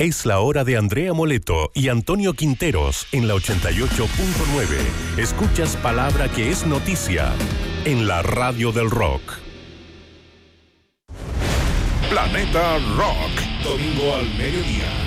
Es la hora de Andrea Moleto y Antonio Quinteros en la 88.9. Escuchas palabra que es noticia en la radio del rock. Planeta Rock, domingo al mediodía.